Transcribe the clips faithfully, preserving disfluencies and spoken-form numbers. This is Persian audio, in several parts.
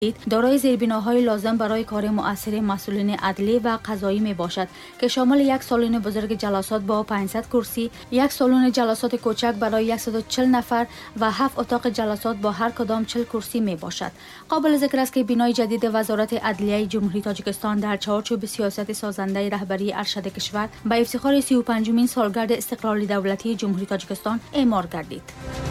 دارای زیربناهای لازم برای کار مؤثر مسئولین عدلی و قضایی می باشد که شامل یک سالن بزرگ جلسات با پانصد کرسی، یک سالن جلسات کوچک برای صد و چهل نفر و هفت اتاق جلسات با هر کدام چهل کرسی می باشد. قابل ذکر است که بنای جدید وزارت عدلیه جمهوری تاجیکستان در چارچوب سیاست سازنده رهبری ارشد کشور به افتخار سی و پنجمین سالگرد استقلال دولتی جمهوری تاجیکستان اعمار گردید.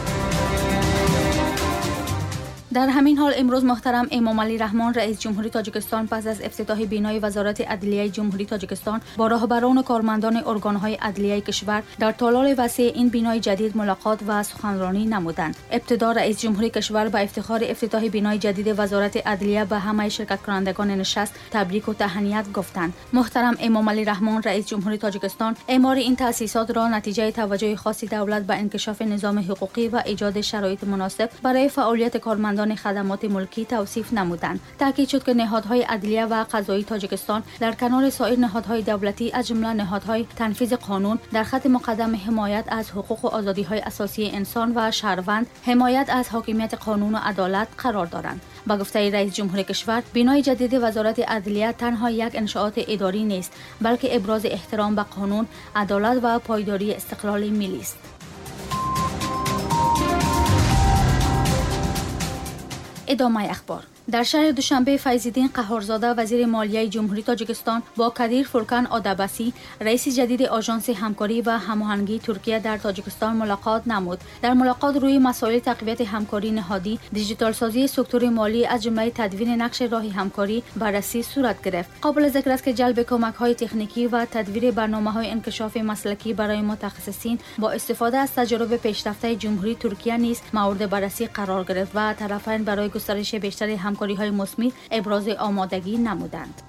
در همین حال امروز محترم امام علی رحمان رئیس جمهوری تاجیکستان پس از افتتاح بنای وزارت عدلیه جمهوری تاجیکستان با راهبران و کارمندان ارگان‌های عدلیه کشور در تالار وسیع این بنای جدید ملاقات و سخنرانی نمودند. ابتدا رئیس جمهوری کشور با افتخار افتتاح بنای جدید وزارت عدلیه به همه شرکت کنندگان نشست تبریک و تهنیت گفتند. محترم امام علی رحمان رئیس جمهوری تاجیکستان اعمار این تأسیسات را نتیجه توجه خاص دولت به انکشاف نظام حقوقی و ایجاد شرایط مناسب برای فعالیت کارمندان خدمات ملکی توصیف نمودند. تاکید شد که نهادهای عدلیه و قضایی تاجیکستان در کنار سایر نهادهای دولتی از جمله نهادهای تنفیذ قانون در خط مقدم حمایت از حقوق و آزادی‌های اساسی انسان و شهروند، حمایت از حاکمیت قانون و عدالت قرار دارند. با گفته رئیس جمهور کشور، بنای جدید وزارت عدلیه تنها یک انشاءات اداری نیست، بلکه ابراز احترام به قانون، عدالت و پایداری استقلال ملی است. ادامه اخبار. در شهر دوشنبه فیض‌الدین قهارزاده وزیر مالیه جمهوری تاجیکستان با کدیر فورکان آدابسی رئیس جدید آژانس همکاری و هماهنگی ترکیه در تاجیکستان ملاقات نمود. در ملاقات روی مسائل تقویت همکاری نهادی، دیجیتال سازی سکتور مالی از جمله تدوین نقش راه همکاری بررسی صورت گرفت. قابل ذکر است که جلب کمک‌های تکنیکی و تدویر برنامه‌های انکشاف مسلکی برای متخصصین با استفاده از تجربه پیشرفته جمهوری ترکیه نیز مورد بررسی قرار گرفت و طرفین برای گسترش بیشتر همکاری‌های مثمر ابراز آمادگی نمودند.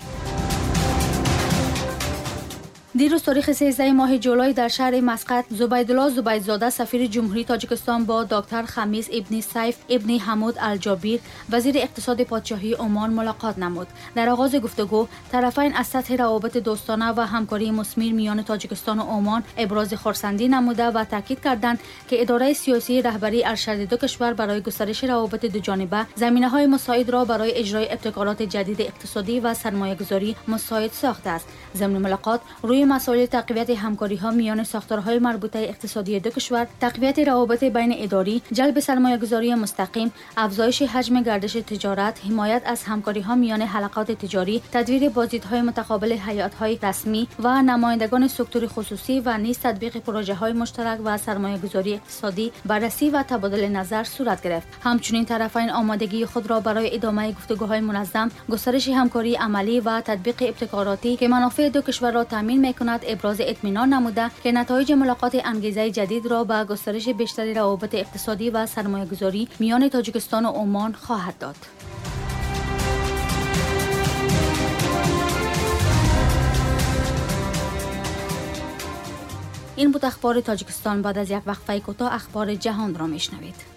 دیروز تاریخ سیزده ماه جولای در شهر مسقط زبیدالله زبیدزاده سفیر جمهوری تاجیکستان با دکتر خمیس ابن سیف ابن حمود الجابیر وزیر اقتصاد پادشاهی عمان ملاقات نمود. در آغاز گفتگو طرفین از سطح روابط دوستانه و همکاری مثمر میان تاجیکستان و عمان ابراز خرسندی نموده و تاکید کردند که اداره سیاسی رهبری ارشد دو کشور برای گسترش روابط دوجانبه زمینه‌های مساعد را برای اجرای ابتکارات جدید اقتصادی و سرمایه‌گذاری مساعد ساخته است. ضمن ملاقات روی مسائل تقویت همکاری‌ها میان ساختارهای مربوطه اقتصادی دو کشور، تقویت روابط بین اداری، جلب سرمایه‌گذاری مستقیم، افزایش حجم گردش تجارت، حمایت از همکاری‌ها میان حلقات تجاری، تدویر بازدیدهای متقابل هیئت‌های رسمی و نمایندگان سکتور خصوصی و نیز تطبیق پروژه‌های مشترک و سرمایه‌گذاری اقتصادی، بررسی و تبادل نظر صورت گرفت. همچنین طرفین آمادگی خود را برای ادامه گفتگوهای منظم، گسترش همکاری عملی و تطبیق ابتکاراتی که منافع دو کشور را تامین می‌کند ابراز اطمینان نموده که نتایج ملاقات انگیزه جدید را به گسترش بیشتر روابط اقتصادی و سرمایه‌گذاری میان تاجیکستان و عمان خواهد داد. این بود اخبار تاجیکستان. بعد از یک وقفه کوتاه اخبار جهان را میشنوید.